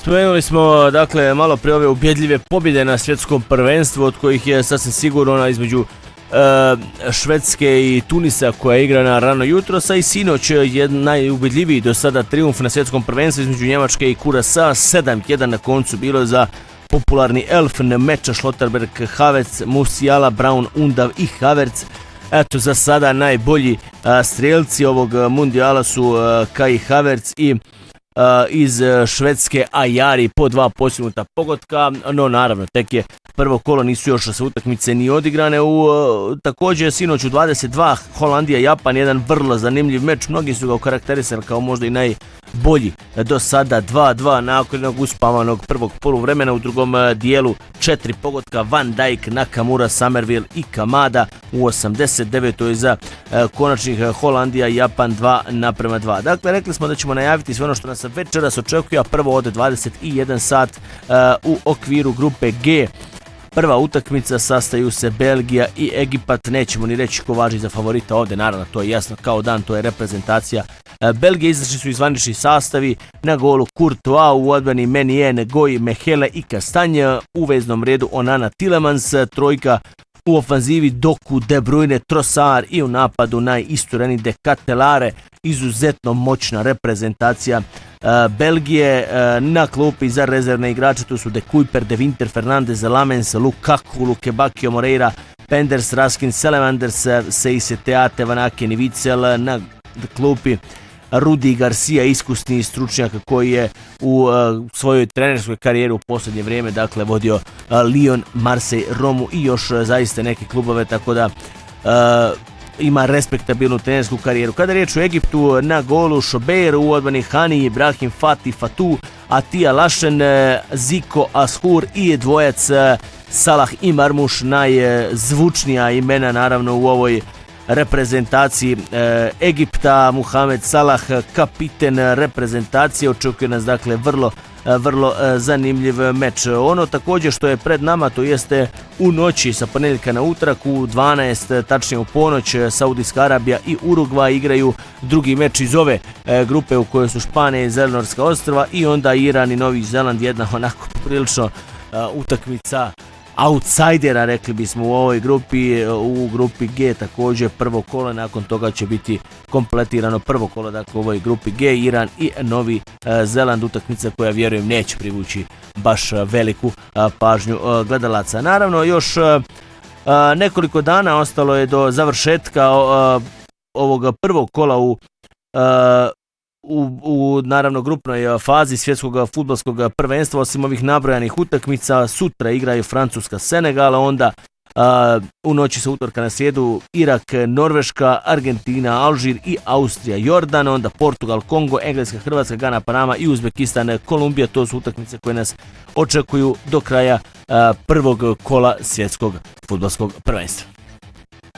Spomenuli smo dakle malo prije ove ubjedljive pobjede na svjetskom prvenstvu, od kojih je sasvim sigurno ona između Švedske i Tunisa koja je igrana rano jutros, a i sinoć je najubedljiviji do sada trijumf na svjetskom prvenstvu između Njemačke i Kurasa. 7-1 na koncu bilo za popularni Elfen meča Schlotterberg, Havertz, Musiala, Braun, Undav i Havertz. Eto, za sada najbolji strijelci ovog mundijala su Kai Havertz i iz Švedske Ajari po 2 postignuta pogotka, no naravno tek je prvo kolo, nisu još se utakmice ni odigrane. Također sinoć u 22 Holandija-Japan, jedan vrlo zanimljiv meč, mnogi su ga okarakterisali kao možda i najbolji do sada. 2-2 nakon jednog uspavanog prvog poluvremena. U drugom dijelu 4 pogotka Van Dijk, Nakamura, Summerville i Kamada. U 89. za konačnih Holandija-Japan 2:2. Dakle, rekli smo da ćemo najaviti sve ono što nas večeras očekuje, a prvo od 21 sat u okviru grupe G. Prva utakmica, sastaju se Belgija i Egipat. Nećemo ni reći ko važi za favorita ovdje, naravno to je jasno kao dan, to je reprezentacija Belgije. Izašli su izvanični sastavi: na golu Courtois, u odbrani Menije, Goy, Mehele i Kastanje, u veznom redu Onana, Tielemans, trojka u ofanzivi Doku, De Bruyne, Trossard i u napadu najistureni De Ketelaere. Izuzetno moćna reprezentacija Belgije. Na klupi za rezervne igrače tu su De Kuyper, De Winter, Fernandes, Lamens, Lukaku, Lukebakio, Moreira, Penders, Raskin, Selemanders, Seise, Teate, Van Aken i Witsel. Na klupi Rudi Garcia, iskusni stručnjak koji je u svojoj trenerskoj karijeri u posljednje vrijeme dakle vodio Lyon, Marseille, Romu i još zaista neke klubove, tako da ima respektabilnu trenersku karijeru. Kada je riječ o Egiptu, na golu Šober, u odbrani Hani, Ibrahim, Fati, Fatu, Atija Lašen, Ziko, Ashur i dvojac Salah i Marmuš, najzvučnija imena naravno u ovoj reprezentaciji Egipta. Mohamed Salah, kapiten reprezentacije, očekuje nas dakle vrlo zanimljiv meč. Ono također što je pred nama, to jeste u noći sa ponedjeljka na utorak u 12, tačnije u ponoć, Saudijska Arabija i Urugvaj igraju drugi meč iz ove grupe u kojoj su Španija i Zelenorska ostrva i onda Iran i Novi Zeland, jedna onako prilično utakmica outsidera, rekli bismo, u ovoj grupi. U grupi G također prvo kolo, nakon toga će biti kompletirano prvo kolo, dakle u ovoj grupi G, Iran i Novi Zeland, utakmica koja vjerujem neće privući baš veliku pažnju gledalaca. Naravno još nekoliko dana ostalo je do završetka ovog prvog kola u naravno grupnoj fazi svjetskog fudbalskog prvenstva. Osim ovih nabrojanih utakmica, sutra igraju Francuska Senegal, onda u noći sa utorka na srijedu Irak, Norveška, Argentina, Alžir i Austrija, Jordan, onda Portugal, Kongo, Engleska, Hrvatska, Gana, Panama i Uzbekistan, Kolumbija. To su utakmice koje nas očekuju do kraja prvog kola svjetskog fudbalskog prvenstva.